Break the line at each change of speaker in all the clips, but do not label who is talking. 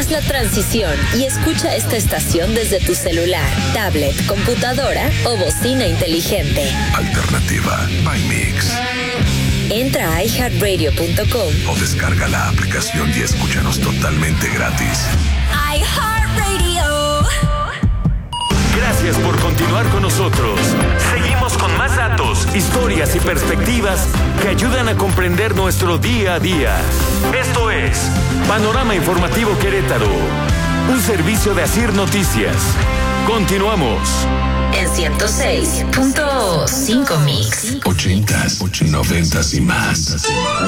Haz la transición y escucha esta estación desde tu celular, tablet, computadora o bocina inteligente.
Alternativa by Mix.
Entra a iHeartRadio.com
o descarga la aplicación y escúchanos totalmente gratis.
iHeartRadio.
Gracias por continuar con nosotros. Seguimos con más datos, historias y perspectivas que ayudan a comprender nuestro día a día. Esto es Panorama Informativo Querétaro, un servicio de Asir Noticias. Continuamos.
En 106.5 Mix.
80s, 90s y más.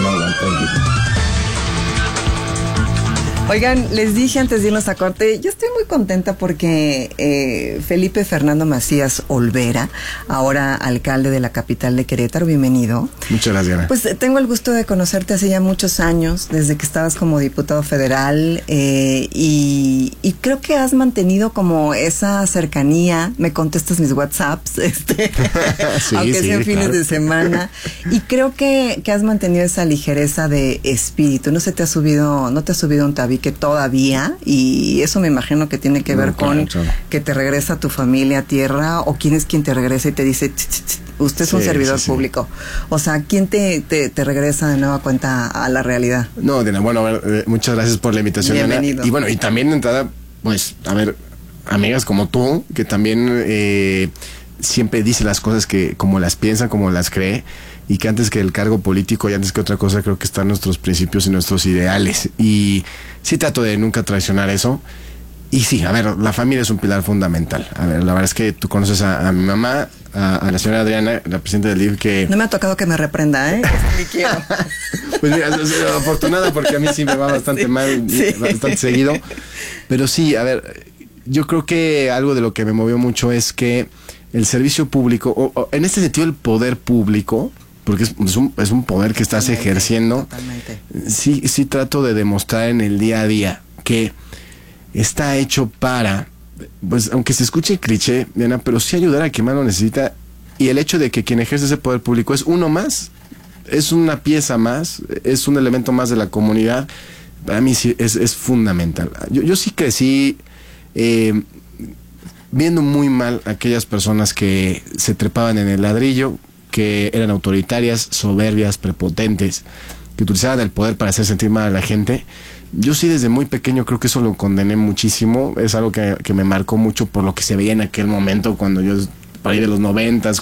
Oigan, les dije antes de irnos a corte, yo estoy muy contenta porque Felipe Fernando Macías Olvera, ahora alcalde de la capital de Querétaro, bienvenido.
Muchas gracias, Diana.
Pues tengo el gusto de conocerte hace ya muchos años, desde que estabas como diputado federal, y creo que has mantenido como esa cercanía, me contestas mis WhatsApps,
Sí,
aunque sean fines
claro.
de semana, y creo que has mantenido esa ligereza de espíritu, no te ha subido un tabique todavía, y eso me imagino que tiene que ver con que te regresa tu familia a tierra, o quién es quien te regresa y te dice, usted es un servidor público. O sea, ¿quién te regresa de nueva cuenta a la realidad?
No, Diana, bueno, a ver, muchas gracias por la invitación,
Bienvenido.
Diana. Y bueno, y también de entrada, pues, a ver, amigas como tú, que también siempre dice las cosas que como las piensa, como las cree, y que antes que el cargo político y antes que otra cosa creo que están nuestros principios y nuestros ideales, y sí trato de nunca traicionar eso. Y sí, a ver, la familia es un pilar fundamental. A ver, la verdad es que tú conoces a mi mamá, a la señora Adriana, la presidenta del DIF, que...
No me ha tocado que me reprenda, ¿eh? Ni quiero.
Pues mira, afortunada, porque a mí sí me va bastante mal, bastante seguido. Pero sí, a ver, yo creo que algo de lo que me movió mucho es que el servicio público, o en este sentido el poder público, porque es un poder que estás ejerciendo.
Totalmente.
Sí trato de demostrar en el día a día que está hecho para, pues aunque se escuche cliché, Diana, pero sí ayudar a quien más lo necesita, y el hecho de que quien ejerce ese poder público es uno más, es una pieza más, es un elemento más de la comunidad, para mí sí es fundamental. Yo sí crecí viendo muy mal a aquellas personas que se trepaban en el ladrillo, que eran autoritarias, soberbias, prepotentes, que utilizaban el poder para hacer sentir mal a la gente. Yo sí desde muy pequeño creo que eso lo condené muchísimo, es algo que me marcó mucho por lo que se veía en aquel momento cuando yo, por ahí de los 90s,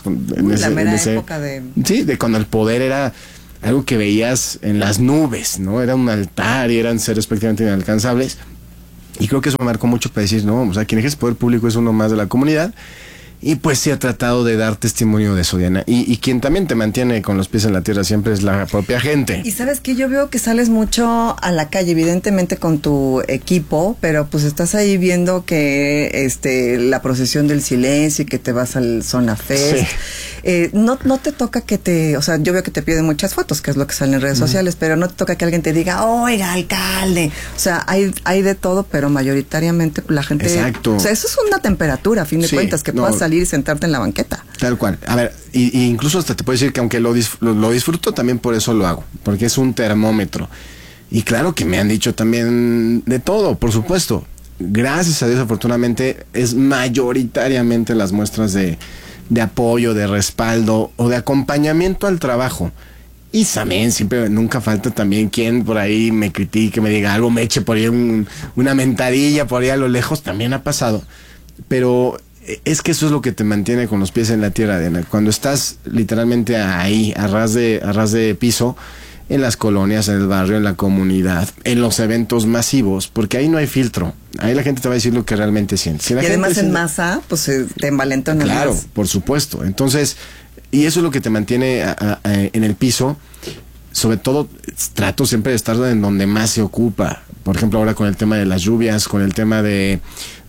época de...
Sí, de cuando el poder era algo que veías en las nubes, ¿no? Era un altar y eran seres prácticamente inalcanzables. Y creo que eso me marcó mucho para decir, no, o sea, quien ejerce poder público es uno más de la comunidad. Y pues sí ha tratado de dar testimonio de eso, Diana. Y quien también te mantiene con los pies en la tierra siempre es la propia gente.
Y sabes que yo veo que sales mucho a la calle, evidentemente con tu equipo, pero pues estás ahí viendo que la procesión del silencio y que te vas al Zona Fest.
Sí.
No te toca o sea, yo veo que te piden muchas fotos, que es lo que sale en redes sociales, pero no te toca que alguien te diga, oiga, alcalde. O sea, hay de todo, pero mayoritariamente la gente...
Exacto.
O sea, eso es una temperatura, a fin de cuentas, que puedas salir y sentarte en la banqueta.
Tal cual. A ver, y incluso hasta te puedo decir que aunque lo disfruto, también por eso lo hago, porque es un termómetro. Y claro que me han dicho también de todo, por supuesto. Gracias a Dios, afortunadamente, es mayoritariamente las muestras de apoyo, de respaldo o de acompañamiento al trabajo. Y también siempre, nunca falta también quien por ahí me critique, me diga algo, me eche por ahí una mentadilla por ahí a lo lejos, también ha pasado. Pero es que eso es lo que te mantiene con los pies en la tierra, Diana. Cuando estás literalmente ahí, a ras de piso, en las colonias, en el barrio, en la comunidad, en los eventos masivos, porque ahí no hay filtro. Ahí la gente te va a decir lo que realmente siente. Si la
y
gente
además en masa, pues te envalentona.
Claro,
más.
por supuesto. Entonces, y eso es lo que te mantiene en el piso. Sobre todo, trato siempre de estar en donde más se ocupa. Por ejemplo, ahora con el tema de las lluvias, con el tema de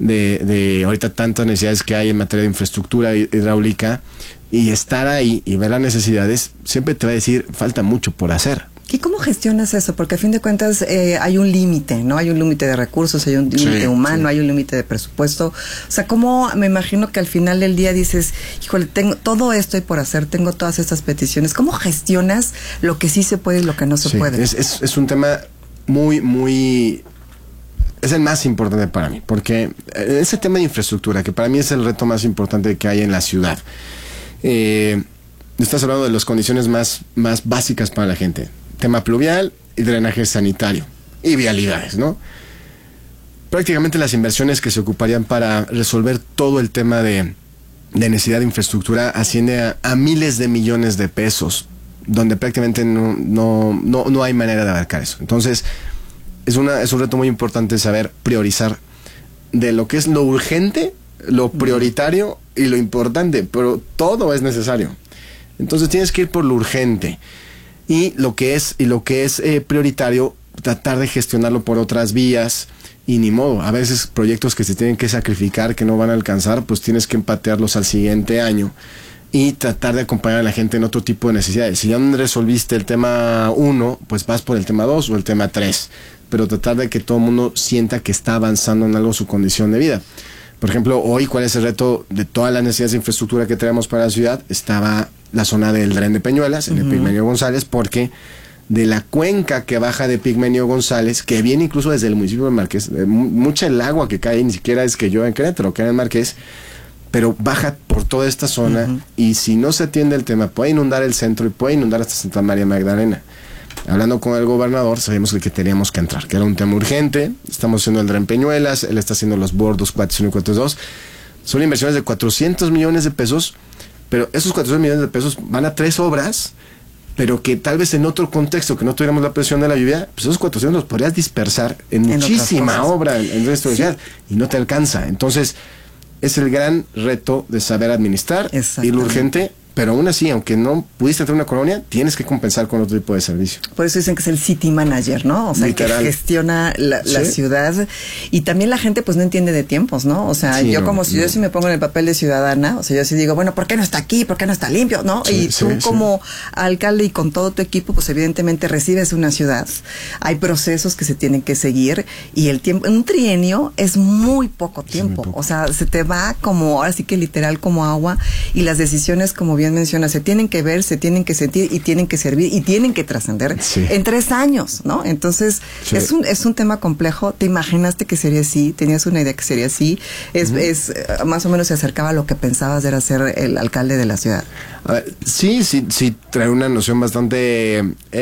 ahorita tantas necesidades que hay en materia de infraestructura hidráulica, y estar ahí y ver las necesidades, siempre te va a decir, falta mucho por hacer.
¿Y cómo gestionas eso? Porque a fin de cuentas hay un límite, ¿no? Hay un límite de recursos, hay un límite humano, hay un límite de presupuesto. O sea, ¿cómo me imagino que al final del día dices, híjole, tengo todo esto y por hacer, tengo todas estas peticiones? ¿Cómo gestionas lo que sí se puede y lo que no se puede?
Es un tema muy, muy es el más importante para mí, porque ese tema de infraestructura, que para mí es el reto más importante que hay en la ciudad, estás hablando de las condiciones más básicas para la gente, tema pluvial y drenaje sanitario y vialidades, ¿no? Prácticamente las inversiones que se ocuparían para resolver todo el tema de necesidad de infraestructura asciende a miles de millones de pesos, donde prácticamente no hay manera de abarcar eso. Entonces, es un reto muy importante saber priorizar de lo que es lo urgente, lo prioritario y lo importante, pero todo es necesario. Entonces tienes que ir por lo urgente y lo que es prioritario, tratar de gestionarlo por otras vías. Y ni modo, a veces proyectos que se tienen que sacrificar, que no van a alcanzar, pues tienes que empatearlos al siguiente año y tratar de acompañar a la gente en otro tipo de necesidades. Si ya no resolviste el tema 1, pues vas por el tema 2 o el tema 3, pero tratar de que todo el mundo sienta que está avanzando en algo su condición de vida. Por ejemplo, hoy, ¿cuál es el reto de todas las necesidades de infraestructura que tenemos para la ciudad? Estaba la zona del Dren de Peñuelas, en el Pigmenio González, porque de la cuenca que baja de Pigmenio González, que viene incluso desde el municipio de Marqués, mucha el agua que cae, ni siquiera es que llueva en Querétaro, que en Marqués, pero baja por toda esta zona, y si no se atiende el tema, puede inundar el centro y puede inundar hasta Santa María Magdalena. Hablando con el gobernador, sabíamos que teníamos que entrar, que era un tema urgente. Estamos haciendo el Dren Peñuelas, él está haciendo los bordos 4-1 y 4-2. Son inversiones de 400 millones de pesos, pero esos 400 millones de pesos van a 3 obras, pero que tal vez en otro contexto, que no tuviéramos la presión de la lluvia, pues esos 400 los podrías dispersar en muchísima obra en el resto de la ciudad, y no te alcanza. Entonces, es el gran reto de saber administrar y lo urgente, pero aún así, aunque no pudiste entrar a una colonia, tienes que compensar con otro tipo de servicio.
Por eso dicen que es el city manager, ¿no? O sea, literal, que gestiona la ciudad. Y también la gente pues no entiende de tiempos, ¿no? O sea, yo sí me pongo en el papel de ciudadana, o sea, yo sí digo, bueno, ¿por qué no está aquí? ¿Por qué no está limpio? ¿No? Y tú como alcalde y con todo tu equipo, pues evidentemente recibes una ciudad. Hay procesos que se tienen que seguir y el tiempo, un trienio es muy poco tiempo. O sea, se te va como, ahora sí que literal como agua, y las decisiones, como bien menciona, se tienen que ver, se tienen que sentir y tienen que servir y tienen que trascender en 3 años, ¿no? Entonces, es un tema complejo. ¿Te imaginaste que sería así? ¿Tenías una idea que sería así? Es más o menos se acercaba a lo que pensabas de ser el alcalde de la ciudad.
A ver, sí, trae una noción bastante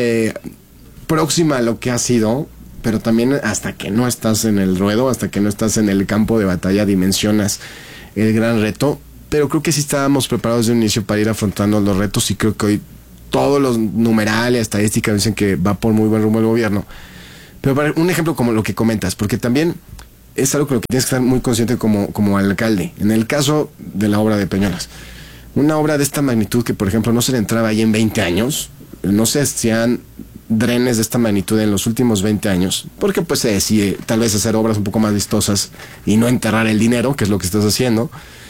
próxima a lo que ha sido, pero también hasta que no estás en el ruedo, hasta que no estás en el campo de batalla, dimensionas el gran reto. Pero creo que sí estábamos preparados de un inicio para ir afrontando los retos, y creo que hoy todos los numerales, estadísticas dicen que va por muy buen rumbo el gobierno. Pero para un ejemplo como lo que comentas, porque también es algo con lo que tienes que estar muy consciente como alcalde. En el caso de la obra de Peñuelas, una obra de esta magnitud que, por ejemplo, no se le entraba ahí en 20 años, no se hacían drenes de esta magnitud en los últimos 20 años, porque pues se decide tal vez hacer obras un poco más vistosas y no enterrar el dinero, que es lo que estás haciendo.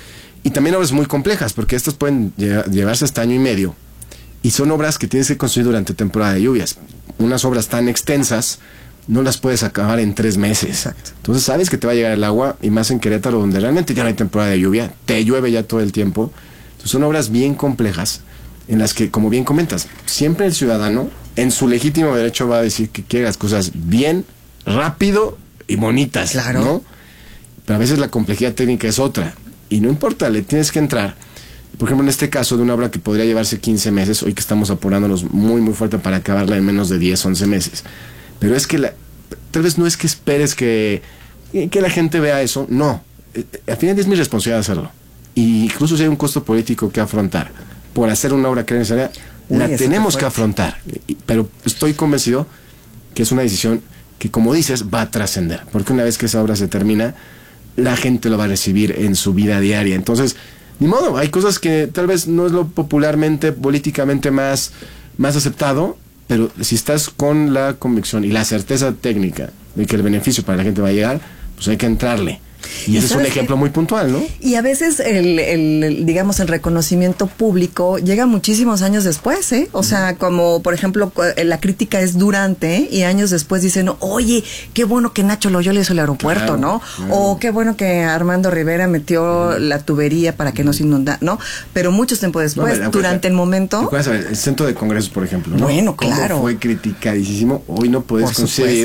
Y también obras muy complejas, porque estas pueden llevarse hasta año y medio. Y son obras que tienes que construir durante temporada de lluvias. Unas obras tan extensas no las puedes acabar en 3 meses.
Exacto.
Entonces sabes que te va a llegar el agua, y más en Querétaro, donde realmente ya no hay temporada de lluvia, te llueve ya todo el tiempo. Entonces son obras bien complejas, en las que, como bien comentas, siempre el ciudadano, en su legítimo derecho, va a decir que quiere las cosas bien, rápido y bonitas.
Claro.
¿No? Pero a veces la complejidad técnica es otra. Y no importa, le tienes que entrar. Por ejemplo, en este caso de una obra que podría llevarse 15 meses, hoy que estamos apurándonos muy, muy fuerte para acabarla en menos de 10, 11 meses. Pero es que tal vez no es que esperes que la gente vea eso, no. Al final es mi responsabilidad hacerlo. Y incluso si hay un costo político que afrontar por hacer una obra que es necesaria, la tenemos que afrontar. Pero estoy convencido que es una decisión que, como dices, va a trascender. Porque una vez que esa obra se termina, la gente lo va a recibir en su vida diaria. Entonces, ni modo, hay cosas que tal vez no es lo popularmente, políticamente más aceptado, pero si estás con la convicción y la certeza técnica de que el beneficio para la gente va a llegar, pues hay que entrarle. Y ese es un ejemplo muy puntual, ¿no?
Y a veces digamos, el reconocimiento público llega muchísimos años después, ¿eh? O sea, como por ejemplo, la crítica es durante, y años después dicen, oye, qué bueno que Nacho Loyola hizo el aeropuerto, ¿no? O qué bueno que Armando Rivera metió la tubería para que no se inunda, ¿no? Pero mucho tiempo después, durante el momento...
¿Recuerdas el centro de congresos, por ejemplo, ¿no?
Bueno, claro.
Fue criticadísimo. Hoy no puedes conseguir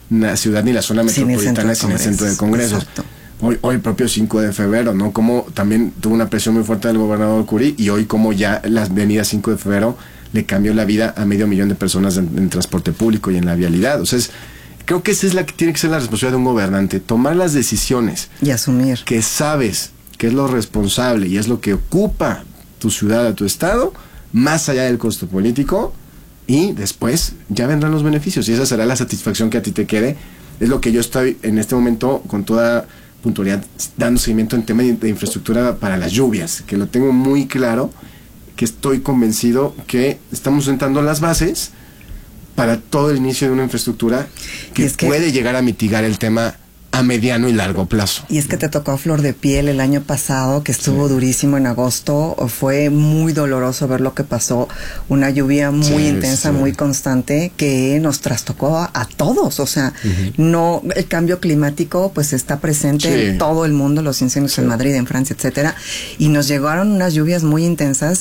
la ciudad ni la zona metropolitana sin el centro de congresos. Hoy el propio 5 de febrero, ¿no? Como también tuvo una presión muy fuerte del gobernador Curí, y hoy como ya la avenida 5 de febrero le cambió la vida a 500,000 de personas en transporte público y en la vialidad. O sea, creo que esa es la que tiene que ser la responsabilidad de un gobernante, tomar las decisiones
y asumir
que sabes que es lo responsable y es lo que ocupa tu ciudad, a tu estado, más allá del costo político, y después ya vendrán los beneficios y esa será la satisfacción que a ti te quede. Es lo que yo estoy en este momento con toda puntualidad dando seguimiento en tema de infraestructura para las lluvias, que lo tengo muy claro, que estoy convencido que estamos sentando las bases para todo el inicio de una infraestructura que puede llegar a mitigar el tema a mediano y largo plazo.
Y es que te tocó a flor de piel el año pasado, que estuvo durísimo en agosto. Fue muy doloroso ver lo que pasó. Una lluvia muy intensa, muy constante, que nos trastocó a todos. O sea, no, el cambio climático pues está presente en todo el mundo, los incendios en Madrid, en Francia, etcétera. Y nos llegaron unas lluvias muy intensas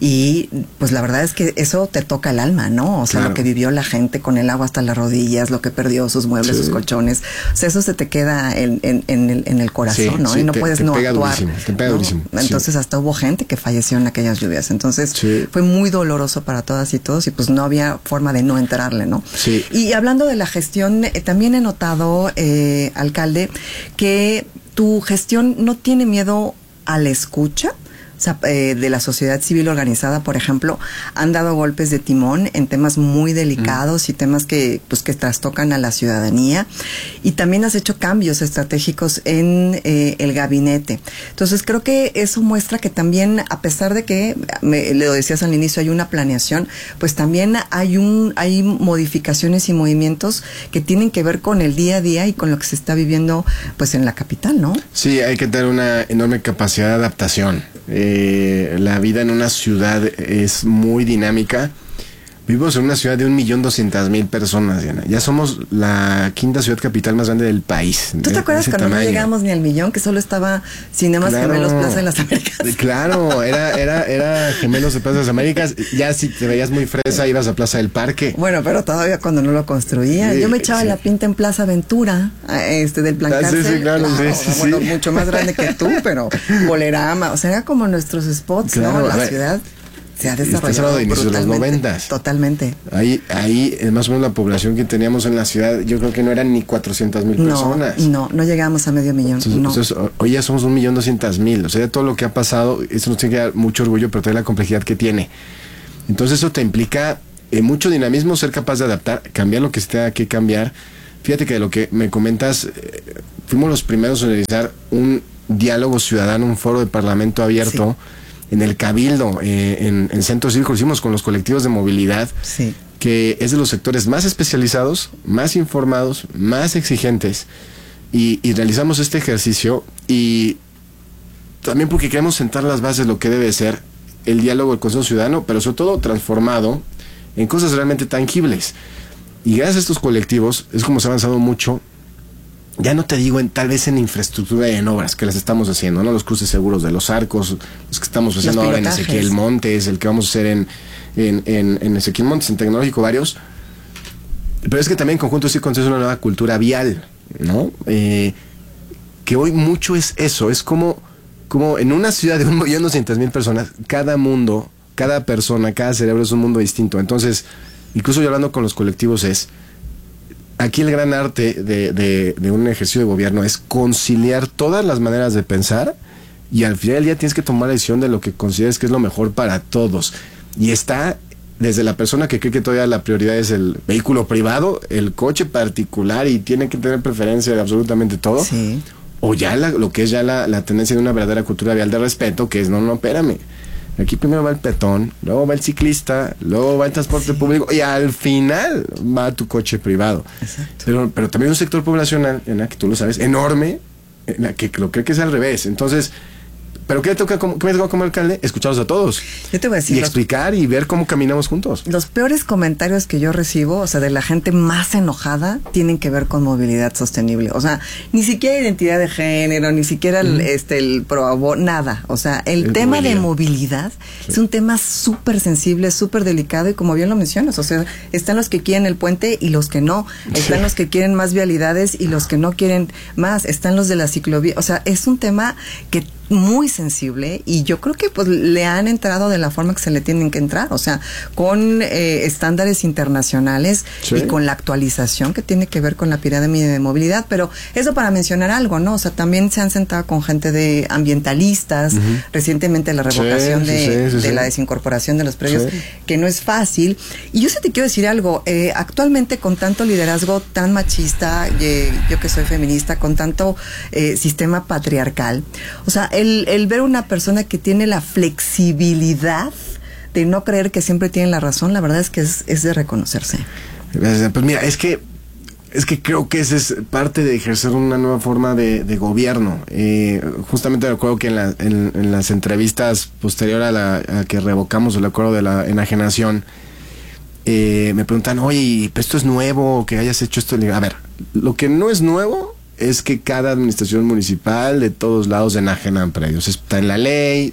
y pues la verdad es que eso te toca el alma, ¿no? O sea, lo que vivió la gente con el agua hasta las rodillas, lo que perdió sus muebles, sus colchones. O sea, eso se te queda en el corazón, ¿no? Y no puedes no actuar.
Te pega durísimo.
Entonces hasta hubo gente que falleció en aquellas lluvias. Entonces fue muy doloroso para todas y todos y pues no había forma de no enterarle, ¿no?
Sí.
Y hablando de la gestión, también he notado, alcalde, que tu gestión no tiene miedo a la escucha. O sea, de la sociedad civil organizada, por ejemplo, han dado golpes de timón en temas muy delicados y temas que trastocan a la ciudadanía, y también has hecho cambios estratégicos en el gabinete. Entonces creo que eso muestra que también, a pesar de que le decías al inicio, hay una planeación, pues también hay modificaciones y movimientos que tienen que ver con el día a día y con lo que se está viviendo pues en la capital, ¿no?
Sí, hay que tener una enorme capacidad de adaptación. La vida en una ciudad es muy dinámica. Vivimos en una ciudad de 1,200,000 personas, Diana. Ya somos la quinta ciudad capital más grande del país.
¿Tú te acuerdas cuando no llegamos ni al millón, que solo estaba Cinemas Gemelos Plaza de las Américas?
Claro, era Gemelos de Plaza de las Américas. Ya si te veías muy fresa, ibas a Plaza del Parque.
Bueno, pero todavía cuando no lo construía. Yo me echaba la pinta en Plaza Aventura, del Plan Cárcel.
Sí, claro,
bueno, mucho más grande que tú, pero Bolerama. O sea, era como nuestros spots,
claro,
¿no? La ciudad se ha desarrollado
de inicios de los 90.
Totalmente.
Ahí más o menos la población que teníamos en la ciudad, yo creo que no eran ni 400,000 personas.
No llegamos a 500,000.
Entonces, hoy ya somos 1,200,000. O sea, todo lo que ha pasado, eso nos tiene que dar mucho orgullo, pero toda la complejidad que tiene. Entonces eso te implica mucho dinamismo, ser capaz de adaptar, cambiar lo que se tenga que cambiar. Fíjate que de lo que me comentas, fuimos los primeros en realizar un diálogo ciudadano, un foro de parlamento abierto. En el Cabildo, en Centro Cívico, lo hicimos con los colectivos de movilidad, que es de los sectores más especializados, más informados, más exigentes, y realizamos este ejercicio, y también porque queremos sentar las bases de lo que debe ser el diálogo del Consejo Ciudadano, pero sobre todo transformado en cosas realmente tangibles. Y gracias a estos colectivos es como se ha avanzado mucho. Ya no te digo tal vez en infraestructura y en obras que las estamos haciendo, ¿no? Los cruces seguros de los arcos, los que estamos haciendo ahora en Ezequiel Montes, el que vamos a hacer en Ezequiel Montes, en Tecnológico, varios. Pero es que también en conjunto sí construye una nueva cultura vial, ¿no? Que hoy mucho es eso, es como en una ciudad de 1,200,000 personas, cada persona, cada cerebro es un mundo distinto. Entonces, incluso yo hablando con los colectivos aquí el gran arte de un ejercicio de gobierno es conciliar todas las maneras de pensar, y al final del día tienes que tomar la decisión de lo que consideres que es lo mejor para todos. Y está desde la persona que cree que todavía la prioridad es el vehículo privado, el coche particular y tiene que tener preferencia de absolutamente todo, o ya lo que es ya la tendencia de una verdadera cultura vial de respeto, que es no, espérame. Aquí primero va el peatón, luego va el ciclista, luego va el transporte público y al final va tu coche privado. Exacto. Pero también un sector poblacional, en la que tú lo sabes, enorme, en la que lo cree que es al revés. Entonces, Pero ¿qué me toca como alcalde? Escucharlos a todos.
Yo te voy a decir.
Y explicar y ver cómo caminamos juntos.
Los peores comentarios que yo recibo, o sea, de la gente más enojada, tienen que ver con movilidad sostenible. O sea, ni siquiera identidad de género, ni siquiera el pro, nada. O sea, el tema de movilidad es un tema súper sensible, súper delicado, y como bien lo mencionas, o sea, están los que quieren el puente y los que no. Están los que quieren más vialidades y los que no quieren más. Están los de la ciclovía. O sea, es un tema que muy sensible, y yo creo que pues le han entrado de la forma que se le tienen que entrar, o sea, con estándares internacionales y con la actualización que tiene que ver con la pirámide de movilidad. Pero eso para mencionar algo, ¿no? O sea, también se han sentado con gente de ambientalistas, recientemente la revocación de la desincorporación de los predios, que no es fácil. Y yo sí te quiero decir algo, actualmente con tanto liderazgo tan machista, yo que soy feminista, con tanto sistema patriarcal, o sea, el ver una persona que tiene la flexibilidad de no creer que siempre tiene la razón, la verdad es que es de reconocerse.
Pues mira, es que creo que esa es parte de ejercer una nueva forma de gobierno. Justamente recuerdo que en las entrevistas posterior a que revocamos el acuerdo de la enajenación, me preguntan, oye, ¿esto es nuevo que hayas hecho esto? A ver, lo que no es nuevo es que cada administración municipal de todos lados enajenan predios. Está en la ley,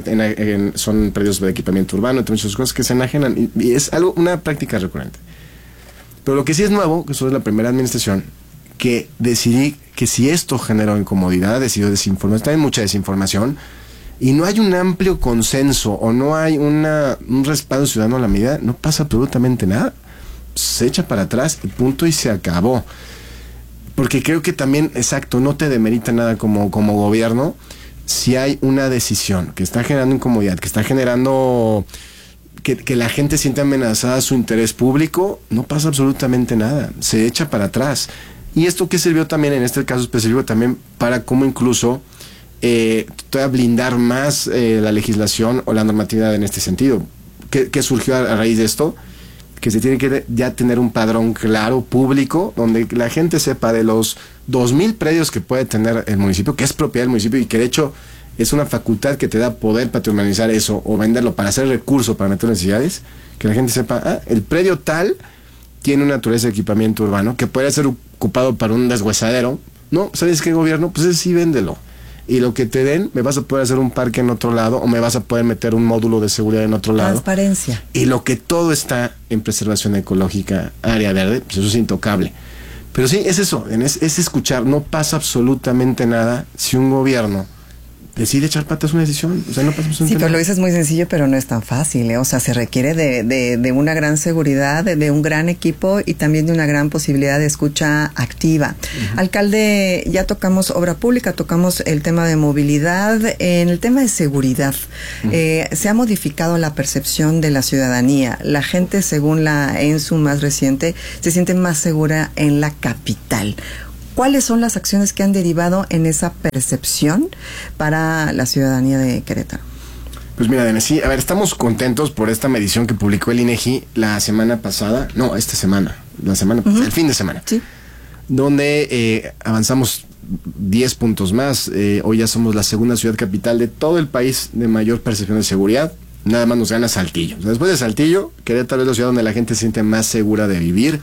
son predios de equipamiento urbano, entre muchas cosas que se enajenan, y es una práctica recurrente. Pero lo que sí es nuevo, que soy la primera administración, que decidí que si esto generó incomodidad, decidió desinformación, también mucha desinformación, y no hay un amplio consenso o no hay un respaldo ciudadano a la medida, no pasa absolutamente nada. Se echa para atrás y punto, y se acabó. Porque creo que también, exacto, no te demerita nada como gobierno si hay una decisión que está generando incomodidad, que está generando que la gente siente amenazada su interés público, no pasa absolutamente nada, se echa para atrás. Y esto que sirvió también, en este caso específico, también para cómo incluso blindar más la legislación o la normatividad en este sentido. ¿Qué surgió a raíz de esto? Que se tiene que ya tener un padrón claro, público, donde la gente sepa de los 2,000 predios que puede tener el municipio, que es propiedad del municipio, y que de hecho es una facultad que te da poder patrimonializar eso o venderlo para hacer recursos para meter necesidades, que la gente sepa, el predio tal tiene una naturaleza de equipamiento urbano que puede ser ocupado para un deshuesadero. No, ¿sabes qué, gobierno? Pues ese sí, véndelo. Y lo que te den, me vas a poder hacer un parque en otro lado, o me vas a poder meter un módulo de seguridad en otro lado.
Transparencia.
Y lo que todo está en preservación ecológica, área verde, pues eso es intocable. Pero sí, es eso, es escuchar. No pasa absolutamente nada si un gobierno decide echar patas una decisión. O sea, no pasa absolutamente
nada. Sí, pero lo dices muy sencillo, pero no es tan fácil, ¿eh? O sea, se requiere de una gran seguridad, de un gran equipo, y también de una gran posibilidad de escucha activa. Alcalde, ya tocamos obra pública, tocamos el tema de movilidad. En el tema de seguridad, se ha modificado la percepción de la ciudadanía. La gente, según la ENSU más reciente, se siente más segura en la capital. ¿Cuáles son las acciones que han derivado en esa percepción para la ciudadanía de Querétaro?
Pues mira, Denise, sí, a ver, estamos contentos por esta medición que publicó el INEGI la semana pasada, el fin de semana, sí, donde avanzamos 10 puntos más. Hoy ya somos la segunda ciudad capital de todo el país de mayor percepción de seguridad. Nada más nos gana Saltillo. O sea, después de Saltillo, Querétaro es la ciudad donde la gente se siente más segura de vivir.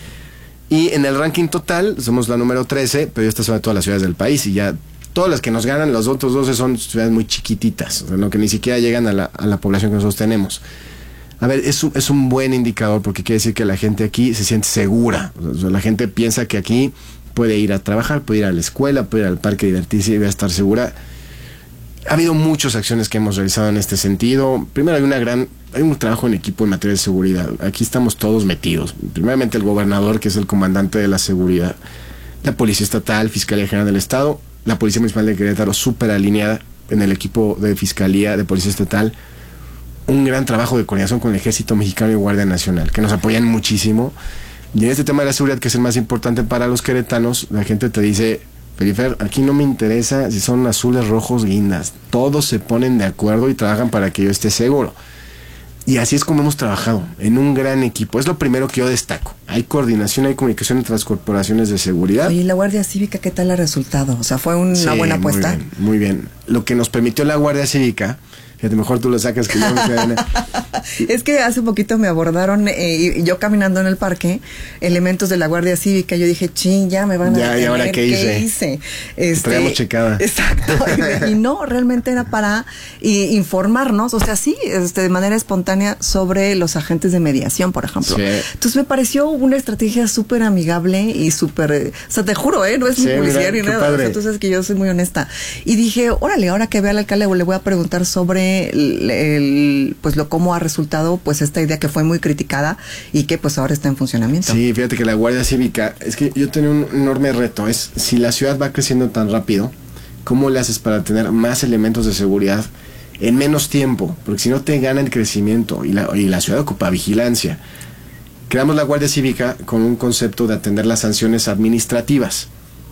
Y en el ranking total somos la número 13, pero ya está sobre todas las ciudades del país, y ya todas las que nos ganan, los otros 12 son ciudades muy chiquititas, o sea, no, que ni siquiera llegan a la población que nosotros tenemos. A ver, es un buen indicador, porque quiere decir que la gente aquí se siente segura. O sea, la gente piensa que aquí puede ir a trabajar, puede ir a la escuela, puede ir al parque a divertirse y va a estar segura. Ha habido muchas acciones que hemos realizado en este sentido. Primero, hay un trabajo en equipo en materia de seguridad. Aquí estamos todos metidos. Primeramente el gobernador, que es el comandante de la seguridad, la Policía Estatal, Fiscalía General del Estado, la Policía Municipal de Querétaro, súper alineada en el equipo de Fiscalía, de Policía Estatal. Un gran trabajo de coordinación con el Ejército Mexicano y Guardia Nacional, que nos apoyan muchísimo. Y en este tema de la seguridad, que es el más importante para los queretanos, la gente te dice: Perifer, aquí no me interesa si son azules, rojos, guindas. Todos se ponen de acuerdo y trabajan para que yo esté seguro. Y así es como hemos trabajado, en un gran equipo. Es lo primero que yo destaco. Hay coordinación, hay comunicación entre las corporaciones de seguridad.
Oye, ¿y la Guardia Cívica qué tal ha resultado? O sea, ¿fue una buena apuesta?
Muy bien, muy bien. Lo que nos permitió la Guardia Cívica, fíjate, mejor tú lo sacas que yo.
Es que hace poquito me abordaron, yo caminando en el parque, elementos de la Guardia Cívica, yo dije, ya me van a detener,
¿y ahora qué hice?
Traemos
checada.
Exacto, y no, realmente era para informarnos, o sea, sí, de manera espontánea sobre los agentes de mediación, por ejemplo. Sí. Entonces me pareció una estrategia súper amigable y súper, o sea, te juro, no es mi publicidad ni nada, o sea, tú sabes que yo soy muy honesta. Y dije, órale, ahora que vea al alcalde le voy a preguntar sobre pues cómo ha resultado pues esta idea que fue muy criticada y que pues ahora está en funcionamiento.
Sí, fíjate que la Guardia Cívica, es que yo tenía un enorme reto, es si la ciudad va creciendo tan rápido, ¿cómo le haces para tener más elementos de seguridad en menos tiempo? Porque si no te gana el crecimiento y la ciudad ocupa vigilancia. Creamos la Guardia Cívica con un concepto de atender las sanciones administrativas,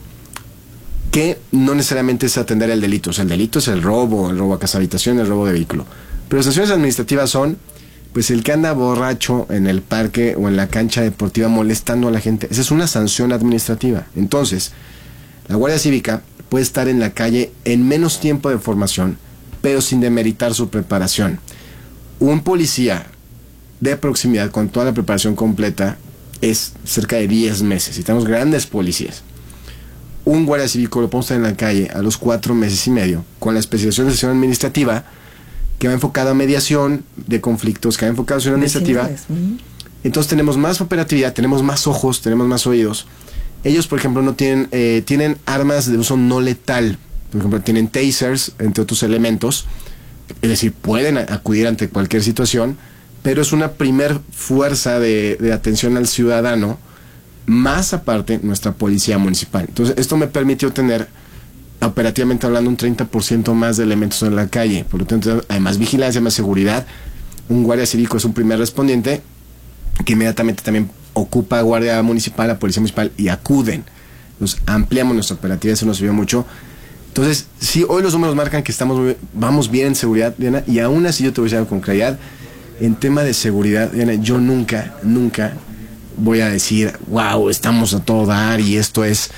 que no necesariamente es atender el delito. O sea, el delito es el robo a casa habitación, el robo de vehículo. Pero las sanciones administrativas son, pues, el que anda borracho en el parque o en la cancha deportiva molestando a la gente. Esa es una sanción administrativa. Entonces, la Guardia Cívica puede estar en la calle en menos tiempo de formación, pero sin demeritar su preparación. Un policía de proximidad con toda la preparación completa es cerca de 10 meses. Y tenemos grandes policías. Un guardia cívico lo podemos estar en la calle a los 4 meses y medio, con la especialización de sesión administrativa, que va enfocada a mediación de conflictos, que va enfocada a sesión administrativa. Entonces tenemos más operatividad, tenemos más ojos, tenemos más oídos. Ellos, por ejemplo, no tienen armas de uso no letal. Por ejemplo, tienen tasers, entre otros elementos. Es decir, pueden acudir ante cualquier situación, pero es una primer fuerza de atención al ciudadano, más aparte nuestra policía municipal. Entonces, esto me permitió tener, operativamente hablando, un 30% más de elementos en la calle. Por lo tanto, hay más vigilancia, más seguridad. Un guardia cívico es un primer respondiente que inmediatamente también ocupa guardia municipal, la policía municipal, y acuden. Entonces, ampliamos nuestra operatividad, eso nos sirvió mucho. Entonces, sí, hoy los números marcan que vamos bien en seguridad, Diana, y aún así yo te voy a decir algo con claridad. En tema de seguridad, Diana, yo nunca voy a decir, wow, estamos a todo dar y esto es,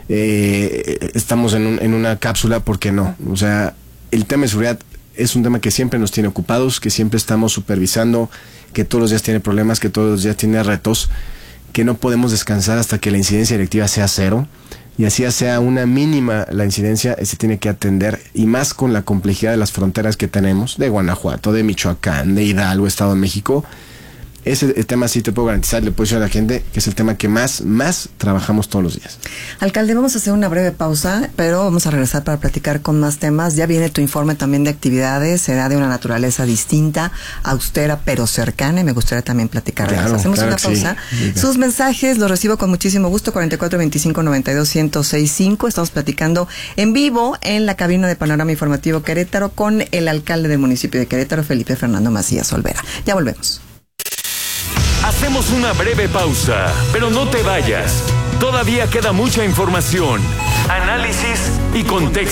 estamos en una cápsula, porque no. O sea, el tema de seguridad es un tema que siempre nos tiene ocupados, que siempre estamos supervisando, que todos los días tiene problemas, que todos los días tiene retos, que no podemos descansar hasta que la incidencia delictiva sea 0. Y así sea una mínima la incidencia, se tiene que atender, y más con la complejidad de las fronteras que tenemos, de Guanajuato, de Michoacán, de Hidalgo, Estado de México. Ese tema sí te puedo garantizar, le puedo decir a la gente que es el tema que más trabajamos todos los días.
Alcalde, vamos a hacer una breve pausa, pero vamos a regresar para platicar con más temas. Ya viene tu informe también de actividades, será de una naturaleza distinta, austera pero cercana, y me gustaría también platicar de eso. Hacemos una pausa. Sí. Sus mensajes los recibo con muchísimo gusto, 4425-92-1065. Estamos platicando en vivo en la cabina de Panorama Informativo Querétaro con el alcalde del municipio de Querétaro, Felipe Fernando Macías Olvera. Ya volvemos.
Hacemos una breve pausa, pero no te vayas. Todavía queda mucha información, análisis y contexto.